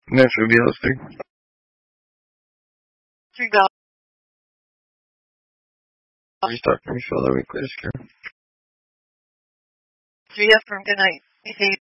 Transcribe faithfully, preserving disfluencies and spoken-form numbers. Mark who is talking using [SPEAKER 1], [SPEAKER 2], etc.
[SPEAKER 1] Next would be those three.
[SPEAKER 2] Three dollars.
[SPEAKER 1] Restart for me, so that we clear scare.
[SPEAKER 2] Three up from good night.